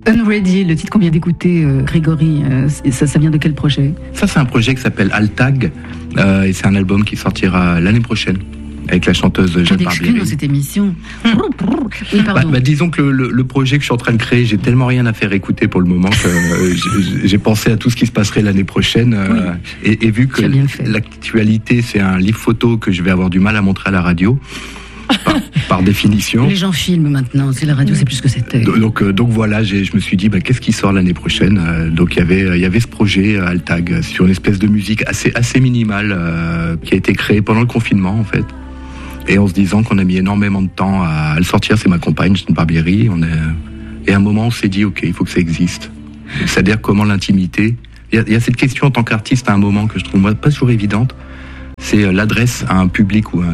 Unready, le titre qu'on vient d'écouter, Grégory, ça vient de quel projet ? Ça, c'est un projet qui s'appelle Altag, et c'est un album qui sortira l'année prochaine, avec la chanteuse Jeanne Barbieri. Dans cette émission. Oui, disons que le projet que je suis en train de créer, j'ai tellement rien à faire écouter pour le moment que j'ai pensé à tout ce qui se passerait l'année prochaine. Oui. Et vu que l'actualité, c'est un livre photo que je vais avoir du mal à montrer à la radio, par définition. Les gens filment maintenant, c'est la radio, c'est plus ce que c'était. Donc voilà, je me suis dit, qu'est-ce qui sort l'année prochaine ? Donc il y avait ce projet Altag sur une espèce de musique assez minimale qui a été créée pendant le confinement en fait. Et en se disant qu'on a mis énormément de temps à le sortir, c'est ma compagne, Jeanne Barbieri. Et à un moment, on s'est dit, ok, il faut que ça existe. C'est-à-dire comment l'intimité. Il y a cette question en tant qu'artiste à un moment que je trouve pas toujours évidente. C'est l'adresse à un public ou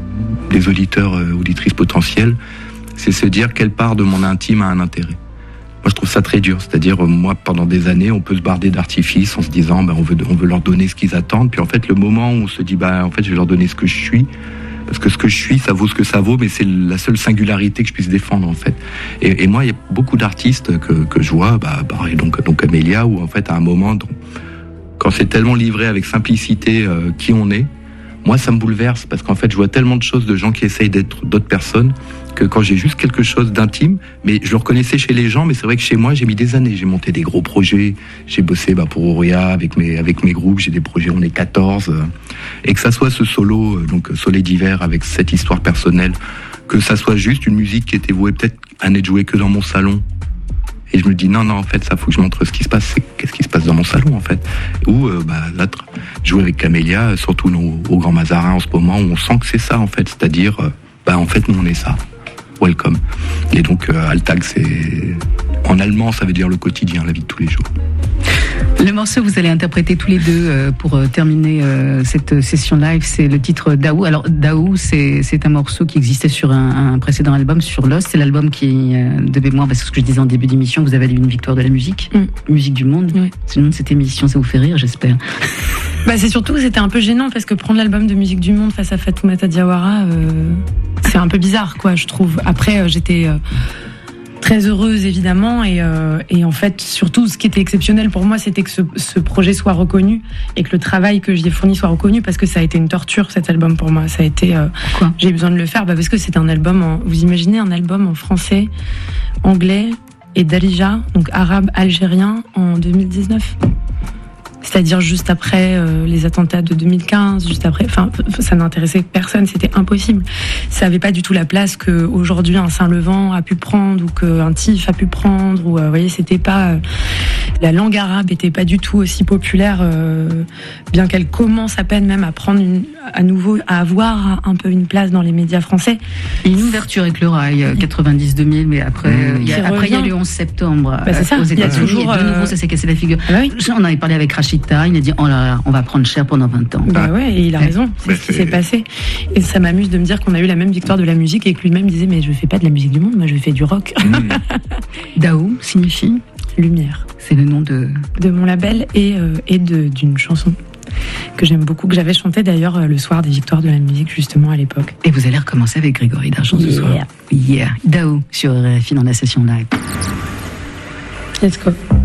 des auditeurs, auditrices potentielles. C'est se dire quelle part de mon intime a un intérêt. Moi, je trouve ça très dur. C'est-à-dire, moi, pendant des années, on peut se barder d'artifice en se disant, on veut leur donner ce qu'ils attendent. Puis en fait, le moment où on se dit, en fait, je vais leur donner ce que je suis. Parce que ce que je suis, ça vaut ce que ça vaut, mais c'est la seule singularité que je puisse défendre, en fait. Et moi, il y a beaucoup d'artistes que je vois, donc Amélia, où en fait, à un moment, quand c'est tellement livré avec simplicité qui on est, moi, ça me bouleverse, parce qu'en fait, je vois tellement de choses de gens qui essayent d'être d'autres personnes, que quand j'ai juste quelque chose d'intime, mais je le reconnaissais chez les gens, mais c'est vrai que chez moi, j'ai mis des années. J'ai monté des gros projets, j'ai bossé pour Auria, avec mes groupes, j'ai des projets, on est 14. Et que ça soit ce solo, donc Soleil d'hiver, avec cette histoire personnelle, que ça soit juste une musique qui était vouée peut-être à n'être jouée que dans mon salon. Et je me dis, non, en fait, ça faut que je montre ce qui se passe. Qu'est-ce qui se passe dans mon salon, en fait. Ou, là, jouer avec Camélia, surtout au Grand Mazarin en ce moment, où on sent que c'est ça, en fait. C'est-à-dire, en fait, nous, on est ça. Welcome. Et donc, Alltag, c'est... En allemand, ça veut dire le quotidien, la vie de tous les jours. Le morceau que vous allez interpréter tous les deux pour terminer cette session live, c'est le titre Daou. Alors Daou, c'est un morceau qui existait sur un précédent album, sur Lost. C'est l'album qui, de mémoire, parce que ce que je disais en début d'émission, vous avez eu une victoire de la musique, musique du monde. Oui. C'est le nom de cette émission, ça vous fait rire, j'espère. C'est surtout que c'était un peu gênant parce que prendre l'album de musique du monde face à Fatoumata Diawara, c'est un peu bizarre, quoi, je trouve. Après, j'étais très heureuse évidemment et en fait surtout ce qui était exceptionnel pour moi c'était que ce projet soit reconnu et que le travail que j'y ai fourni soit reconnu parce que ça a été une torture cet album pour moi. Ça a été j'ai eu besoin de le faire parce que c'était un album vous imaginez un album en français, anglais et darija, donc arabe algérien en 2019. C'est-à-dire juste après les attentats de 2015, juste après, ça n'intéressait personne, c'était impossible. Ça n'avait pas du tout la place qu'aujourd'hui un Saint-Levant a pu prendre ou qu'un TIF a pu prendre. Ou, vous voyez, c'était pas la langue arabe n'était pas du tout aussi populaire, bien qu'elle commence à peine même à prendre à nouveau à avoir un peu une place dans les médias français. Une ouverture avec le rail 90-2000, mais après il y a le 11 septembre. C'est ça. Aux États-Unis, toujours de nouveau ça s'est cassé la figure. Oui. On avait parlé avec Rachid. Il a dit oh là là, on va prendre cher pendant 20 ans. Et il a raison, c'est ce qui s'est passé. Et ça m'amuse de me dire qu'on a eu la même victoire de la musique et que lui-même disait mais je fais pas de la musique du monde, moi je fais du rock. Daou signifie lumière. C'est le nom de mon label et d'une chanson que j'aime beaucoup, que j'avais chanté d'ailleurs le soir des victoires de la musique justement à l'époque. Et vous allez recommencer avec Grégory D'Argent ce soir. Daou sur RFI dans la session live. Let's go.